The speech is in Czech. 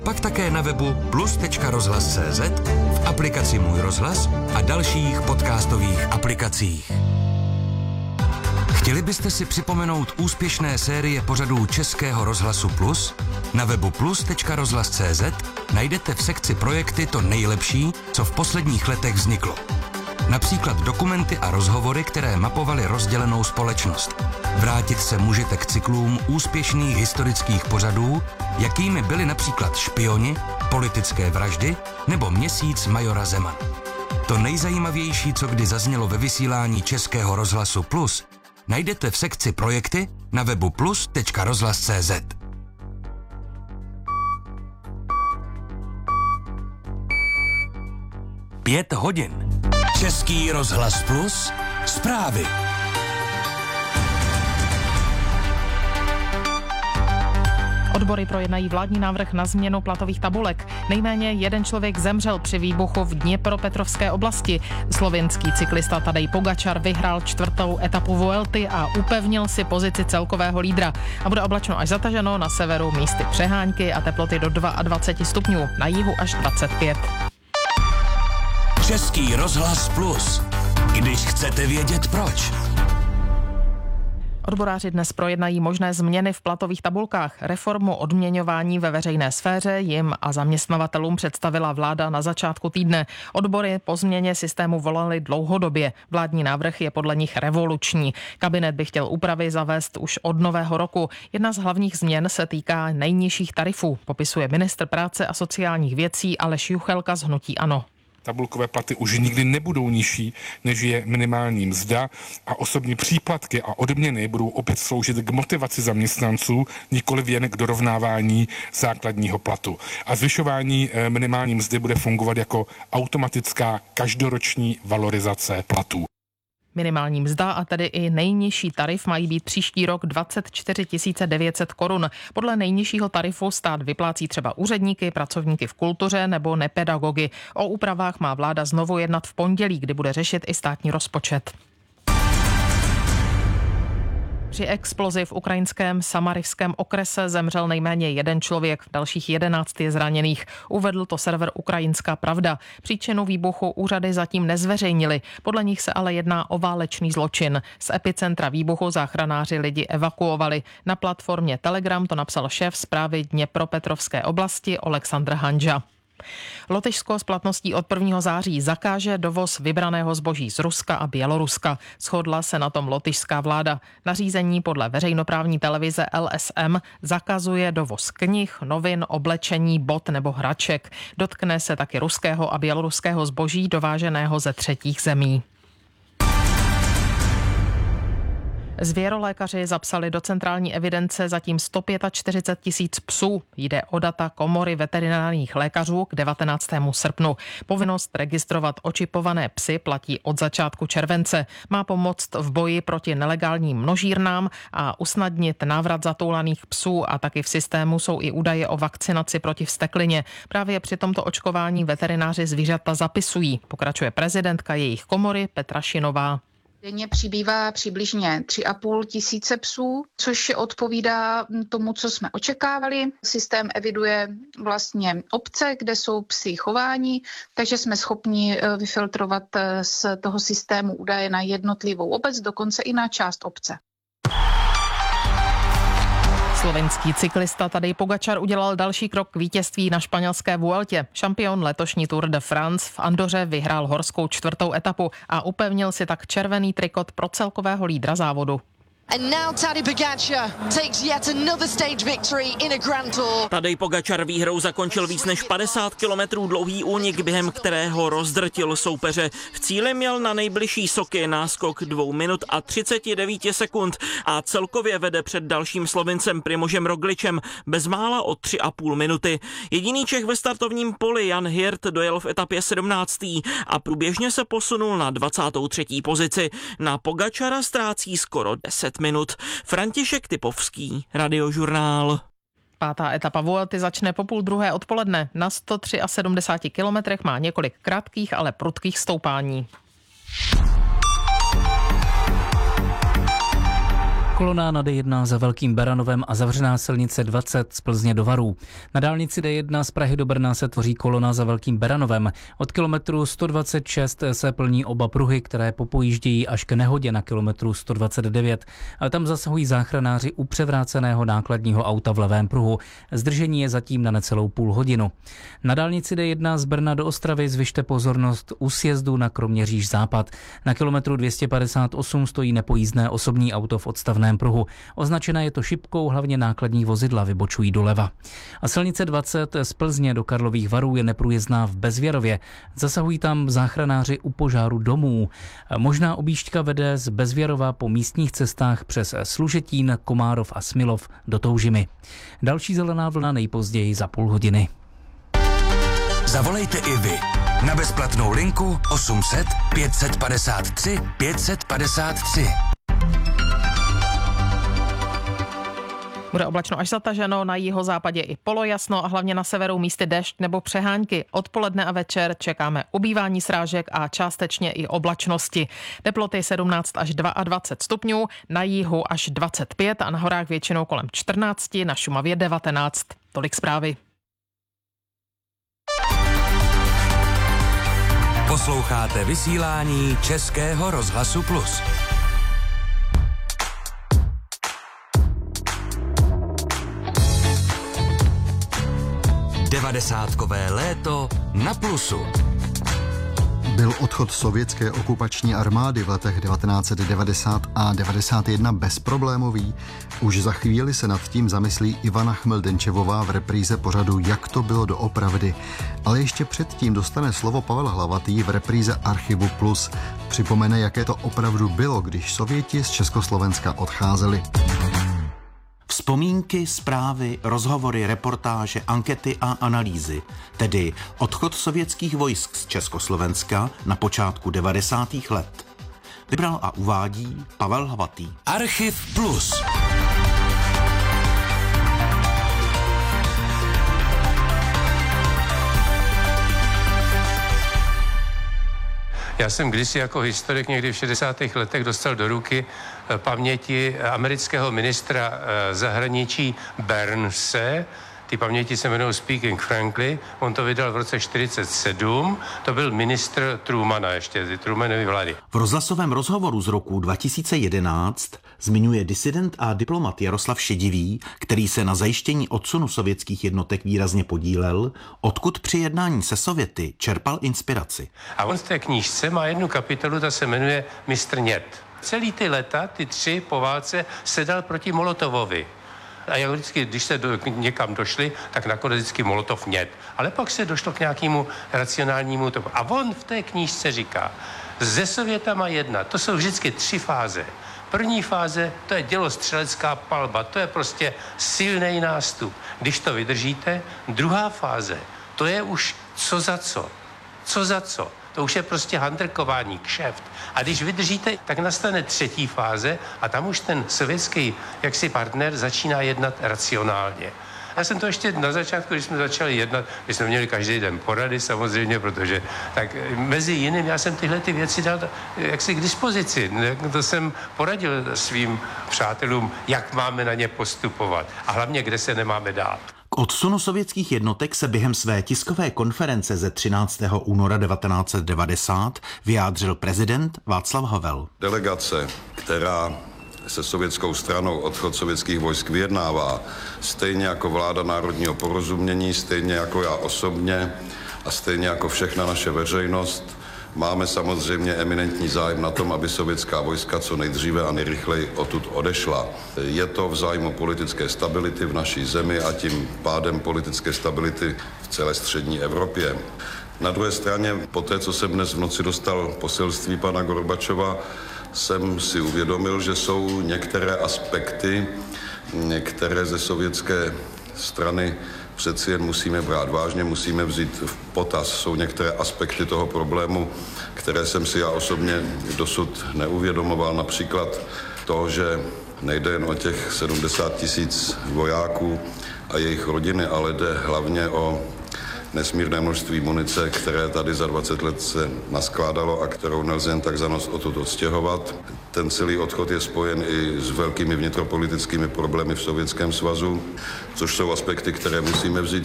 Pak také na webu plus.rozhlas.cz, v aplikaci Můj rozhlas a dalších podcastových aplikacích. Chtěli byste si připomenout úspěšné série pořadů Českého rozhlasu Plus? Na webu plus.rozhlas.cz najdete v sekci projekty to nejlepší, co v posledních letech vzniklo. Například dokumenty a rozhovory, které mapovaly rozdělenou společnost. Vrátit se můžete k cyklům úspěšných historických pořadů, jakými byly například Špioni, Politické vraždy nebo Měsíc majora Zemana. To nejzajímavější, co kdy zaznělo ve vysílání Českého rozhlasu Plus, najdete v sekci projekty na webu plus.rozhlas.cz. Pět hodin. Český rozhlas Plus. Zprávy. Odbory projednají vládní návrh na změnu platových tabulek. Nejméně jeden člověk zemřel při výbuchu v Dněpropetrovské oblasti. Slovinský cyklista Tadej Pogačar vyhrál 4. etapu Vuelty a upevnil si pozici celkového lídra. A bude oblačno až zataženo, na severu místy přehánky a teploty do 22 stupňů, na jihu až 25. Český rozhlas Plus. Když chcete vědět proč. Odboráři dnes projednají možné změny v platových tabulkách. Reformu odměňování ve veřejné sféře jim a zaměstnavatelům představila vláda na začátku týdne. Odbory po změně systému volaly dlouhodobě. Vládní návrh je podle nich revoluční. Kabinet by chtěl úpravy zavést už od nového roku. Jedna z hlavních změn se týká nejnižších tarifů, popisuje ministr práce a sociálních věcí Aleš Juchelka z hnutí ANO. Tabulkové platy už nikdy nebudou nižší, než je minimální mzda a osobní příplatky a odměny budou opět sloužit k motivaci zaměstnanců, nikoliv jen k dorovnávání základního platu. A zvyšování minimální mzdy bude fungovat jako automatická každoroční valorizace platů. Minimální mzda a tedy i nejnižší tarif mají být příští rok 24 900 korun. Podle nejnižšího tarifu stát vyplácí třeba úředníky, pracovníky v kultuře nebo nepedagogy. O úpravách má vláda znovu jednat v pondělí, kdy bude řešit i státní rozpočet. Při explozi v ukrajinském Samaryském okrese zemřel nejméně jeden člověk, dalších 11 je zraněných. Uvedl to server Ukrajinská pravda. Příčinu výbuchu úřady zatím nezveřejnili. Podle nich se ale jedná o válečný zločin. Z epicentra výbuchu záchranáři lidi evakuovali. Na platformě Telegram to napsal šéf zprávy Dněpropetrovské oblasti Oleksandr Hanža. Lotyšsko s platností od 1. září zakáže dovoz vybraného zboží z Ruska a Běloruska. Shodla se na tom lotyšská vláda. Nařízení podle veřejnoprávní televize LSM zakazuje dovoz knih, novin, oblečení, bot nebo hraček. Dotkne se taky ruského a běloruského zboží dováženého ze třetích zemí. Zvěrolékaři zapsali do centrální evidence zatím 145 000 psů. Jde o data Komory veterinárních lékařů k 19. srpnu. Povinnost registrovat očipované psy platí od začátku července. Má pomoct v boji proti nelegálním množírnám a usnadnit návrat zatoulaných psů a taky v systému jsou i údaje o vakcinaci proti vzteklině. Právě při tomto očkování veterináři zvířata zapisují, pokračuje prezidentka jejich komory Petra Šinová. Denně přibývá přibližně 3,5 tisíce psů, což odpovídá tomu, co jsme očekávali. Systém eviduje vlastně obce, kde jsou psi chování, takže jsme schopni vyfiltrovat z toho systému údaje na jednotlivou obec, dokonce i na část obce. Slovenský cyklista Tadej Pogačar udělal další krok k vítězství na španělské Vueltě. Šampion letošní Tour de France v Andoře vyhrál horskou 4. etapu a upevnil si tak červený trikot pro celkového lídra závodu. And now Tadej Pogačar takes yet another stage victory in a Grand Tour. Tadej Pogačar výhrou zakončil víc než 50 kilometrů dlouhý únik, během kterého rozdrtil soupeře. V cíli měl na nejbližší soky náskok 2 minut a 39 sekund a celkově vede před dalším Slovincem Primožem Rogličem bezmála o 3,5 minuty. Jediný Čech ve startovním poli Jan Hirt dojel v etapě 17. a průběžně se posunul na 23. pozici. Na Pogačara ztrácí skoro 10 minut. František Typovský, Radiožurnál. 5. etapa Vuelty začne po 12:30 odpoledne. Na 173 kilometrech má několik krátkých, ale prudkých stoupání. Kolona na D1 za Velkým Beranovem a zavřená silnice 20 z Plzně do Varů. Na dálnici D1 z Prahy do Brna se tvoří kolona za Velkým Beranovem. Od kilometru 126 se plní oba pruhy, které popojíždějí až k nehodě na kilometru 129. Ale tam zasahují záchranáři u převráceného nákladního auta v levém pruhu. Zdržení je zatím na necelou půl hodinu. Na dálnici D1 z Brna do Ostravy zvyšte pozornost u sjezdu na Kroměříž západ. Na kilometru 258 stojí nepojízdné osobní auto v odstavném pruhu. Označené je to šipkou, hlavně nákladní vozidla vybočují doleva. A silnice 20 z Plzně do Karlových Varů je neprůjezdná v Bezvěrově. Zasahují tam záchranáři u požáru domů. Možná objížďka vede z Bezvěrova po místních cestách přes Služetín, Komárov a Smilov do Toužimy. Další zelená vlna nejpozději za půl hodiny. Zavolejte i vy na bezplatnou linku 800 553 553. Bude oblačno až zataženo, na jihozápadě i polojasno a hlavně na severu místy déšť nebo přehánky. Odpoledne a večer čekáme ubývání srážek a částečně i oblačnosti. Teploty 17 až 22 stupňů, na jihu až 25 a na horách většinou kolem 14, na Šumavě 19. Tolik zprávy. Posloucháte vysílání Českého rozhlasu Plus. 90kové léto na Plusu. Byl odchod sovětské okupační armády v letech 1990 a 91 bezproblémový? Už za chvíli se nad tím zamyslí Ivana Chmeldenčevová v repríze pořadu Jak to bylo doopravdy. Ale ještě předtím dostane slovo Pavel Hlavatý v repríze Archivu Plus. Připomene, jaké to opravdu bylo, když Sověti z Československa odcházeli. Vzpomínky, zprávy, rozhovory, reportáže, ankety a analýzy, tedy odchod sovětských vojsk z Československa na počátku 90. let. Vybral a uvádí Pavel Hlavatý. Archiv Plus. Já jsem kdysi jako historik někdy v 60. letech dostal do ruky paměti amerického ministra zahraničí Burnse. Ty paměti se jmenují Speaking Frankly. On to vydal v roce 1947. To byl ministr Trumana ještě, Trumanovy vlády. V rozhlasovém rozhovoru z roku 2011 zmiňuje disident a diplomat Jaroslav Šedivý, který se na zajištění odsunu sovětských jednotek výrazně podílel, odkud při jednání se Sověty čerpal inspiraci. A on v té knížce má jednu kapitolu, ta se jmenuje Mistr Nět. Celý ty leta, ty 3 po válce, sedal proti Molotovovi. A jak vždycky, když se někam došli, tak nakonec vždycky Molotov Nět. Ale pak se došlo k nějakému racionálnímu tomu. A on v té knížce říká, ze Sovětama 1, to jsou vždycky 3 fáze. První fáze, to je dělostřelecká palba, to je prostě silný nástup. Když to vydržíte, druhá fáze, to je už co za co. Co za co. To už je prostě handrkování, kšeft. A když vydržíte, tak nastane 3. fáze a tam už ten sovětský jaksi partner začíná jednat racionálně. Já jsem to ještě na začátku, když jsme začali jednat, my jsme měli každý den porady samozřejmě, protože tak mezi jiným já jsem tyhle ty věci dal jaksi k dispozici. To jsem poradil svým přátelům, jak máme na ně postupovat a hlavně, kde se nemáme dát. K odsunu sovětských jednotek se během své tiskové konference ze 13. února 1990 vyjádřil prezident Václav Havel. Delegace, která se sovětskou stranou odchod sovětských vojsk vyjednává, stejně jako vláda národního porozumění, stejně jako já osobně a stejně jako všechna naše veřejnost, máme samozřejmě eminentní zájem na tom, aby sovětská vojska co nejdříve a nejrychleji odtud odešla. Je to v zájmu politické stability v naší zemi a tím pádem politické stability v celé střední Evropě. Na druhé straně, po té, co jsem dnes v noci dostal poselství pana Gorbačova, jsem si uvědomil, že jsou některé aspekty, které ze sovětské strany přeci jen musíme brát vážně, musíme vzít v potaz. Jsou některé aspekty toho problému, které jsem si já osobně dosud neuvědomoval. Například to, že nejde jen o těch 70 000 vojáků a jejich rodiny, ale jde hlavně o nesmírné množství munice, které tady za 20 let se naskládalo a kterou nelze jen tak za noc odtud odstěhovat. Ten celý odchod je spojen i s velkými vnitropolitickými problémy v Sovětském svazu, což jsou aspekty, které musíme vzít